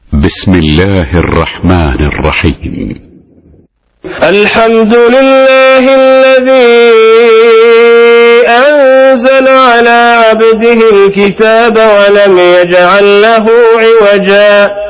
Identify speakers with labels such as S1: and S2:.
S1: بسم الله الرحمن الرحيم.
S2: الحمد لله الذي أنزل على عبده الكتاب ولم يجعل له عوجا